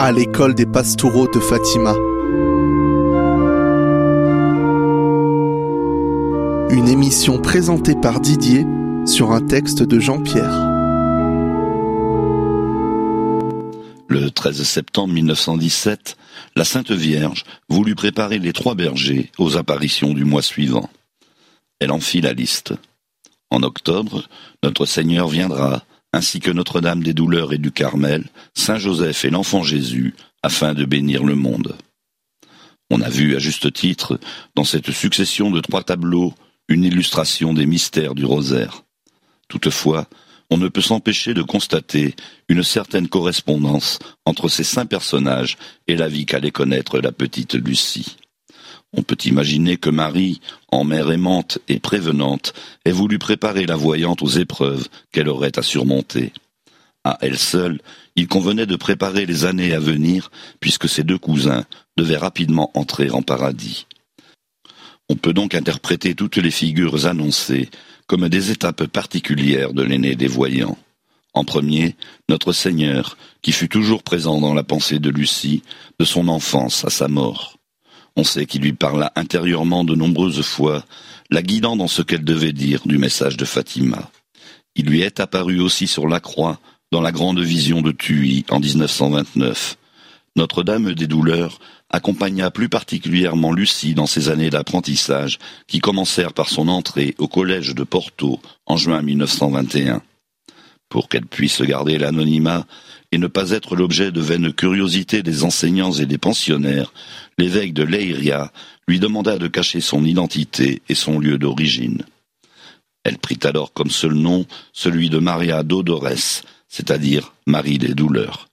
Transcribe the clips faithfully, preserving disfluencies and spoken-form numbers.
à l'école des Pastoureaux de Fatima. Une émission présentée par Didier sur un texte de Jean-Pierre. Le treize septembre mille neuf cent dix-sept, la Sainte Vierge voulut préparer les trois bergers aux apparitions du mois suivant. Elle en fit la liste. En octobre, notre Seigneur viendra, ainsi que Notre-Dame des Douleurs et du Carmel, Saint-Joseph et l'Enfant Jésus, afin de bénir le monde. On a vu, à juste titre, dans cette succession de trois tableaux, une illustration des mystères du rosaire. Toutefois, on ne peut s'empêcher de constater une certaine correspondance entre ces saints personnages et la vie qu'allait connaître la petite Lucie. On peut imaginer que Marie, en mère aimante et prévenante, ait voulu préparer la voyante aux épreuves qu'elle aurait à surmonter. À elle seule, il convenait de préparer les années à venir, puisque ses deux cousins devaient rapidement entrer en paradis. On peut donc interpréter toutes les figures annoncées comme des étapes particulières de l'aîné des voyants. En premier, notre Seigneur, qui fut toujours présent dans la pensée de Lucie, de son enfance à sa mort. On sait qu'il lui parla intérieurement de nombreuses fois, la guidant dans ce qu'elle devait dire du message de Fatima. Il lui est apparu aussi sur la croix, dans la grande vision de Tuy en dix-neuf cent vingt-neuf. Notre-Dame des Douleurs accompagna plus particulièrement Lucie dans ses années d'apprentissage qui commencèrent par son entrée au collège de Porto en juin mille neuf cent vingt et un. Pour qu'elle puisse garder l'anonymat et ne pas être l'objet de vaines curiosités des enseignants et des pensionnaires, l'évêque de Leiria lui demanda de cacher son identité et son lieu d'origine. Elle prit alors comme seul nom celui de Maria Dolores, c'est-à-dire Marie des Douleurs.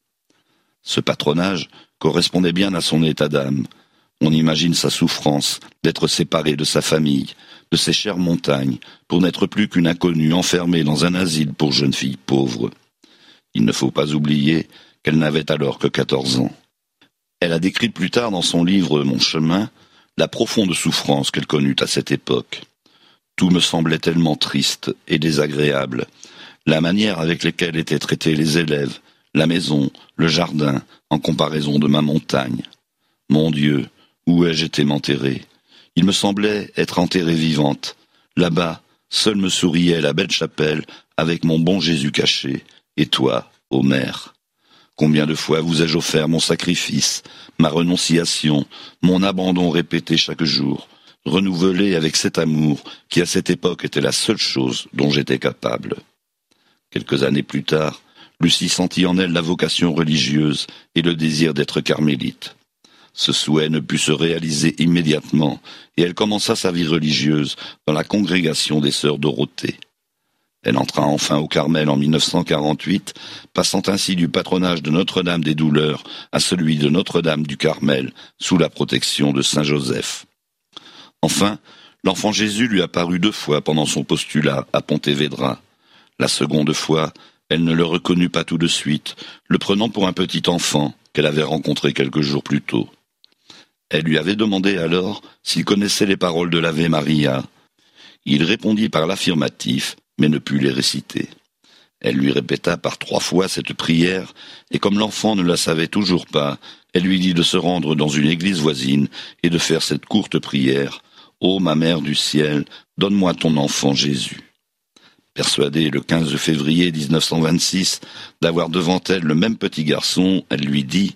Ce patronage correspondait bien à son état d'âme. On imagine sa souffrance d'être séparée de sa famille, de ses chères montagnes, pour n'être plus qu'une inconnue enfermée dans un asile pour jeunes filles pauvres. Il ne faut pas oublier qu'elle n'avait alors que quatorze ans. Elle a décrit plus tard dans son livre « Mon chemin » la profonde souffrance qu'elle connut à cette époque. Tout me semblait tellement triste et désagréable. La manière avec laquelle étaient traités les élèves, la maison, le jardin, en comparaison de ma montagne. Mon Dieu, où ai-je été m'enterrer? Il me semblait être enterrée vivante. Là-bas, seule me souriait la belle chapelle avec mon bon Jésus caché. Et toi, ô mère, combien de fois vous ai-je offert mon sacrifice, ma renonciation, mon abandon répété chaque jour, renouvelé avec cet amour qui à cette époque était la seule chose dont j'étais capable. Quelques années plus tard, Lucie sentit en elle la vocation religieuse et le désir d'être carmélite. Ce souhait ne put se réaliser immédiatement et elle commença sa vie religieuse dans la congrégation des sœurs Dorothée. Elle entra enfin au Carmel en mille neuf cent quarante-huit, passant ainsi du patronage de Notre-Dame des Douleurs à celui de Notre-Dame du Carmel, sous la protection de Saint-Joseph. Enfin, l'Enfant Jésus lui apparut deux fois pendant son postulat à Pontevedra. La seconde fois, elle ne le reconnut pas tout de suite, le prenant pour un petit enfant qu'elle avait rencontré quelques jours plus tôt. Elle lui avait demandé alors s'il connaissait les paroles de l'Ave Maria. Il répondit par l'affirmatif, mais ne put les réciter. Elle lui répéta par trois fois cette prière, et comme l'enfant ne la savait toujours pas, elle lui dit de se rendre dans une église voisine et de faire cette courte prière « Ô ma mère du ciel, donne-moi ton enfant Jésus ». Persuadée le quinze février dix-neuf cent vingt-six d'avoir devant elle le même petit garçon, elle lui dit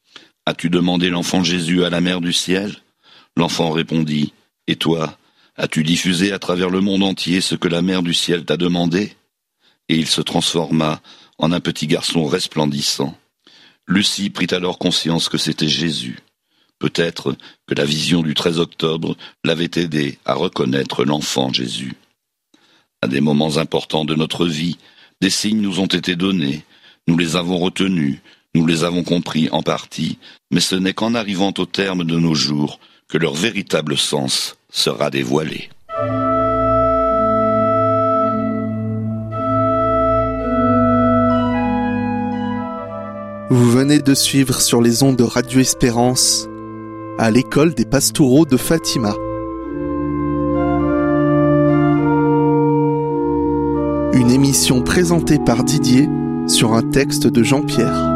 « As-tu demandé l'enfant Jésus à la mère du ciel ?» L'enfant répondit « Et toi, as-tu diffusé à travers le monde entier ce que la mère du ciel t'a demandé ?» Et il se transforma en un petit garçon resplendissant. Lucie prit alors conscience que c'était Jésus. Peut-être que la vision du treize octobre l'avait aidé à reconnaître l'enfant Jésus. À des moments importants de notre vie, des signes nous ont été donnés, nous les avons retenus, nous les avons compris en partie, mais ce n'est qu'en arrivant au terme de nos jours que leur véritable sens sera dévoilé. Vous venez de suivre sur les ondes de Radio Espérance à l'école des Pastoureaux de Fatima. Une émission présentée par Didier sur un texte de Jean-Pierre.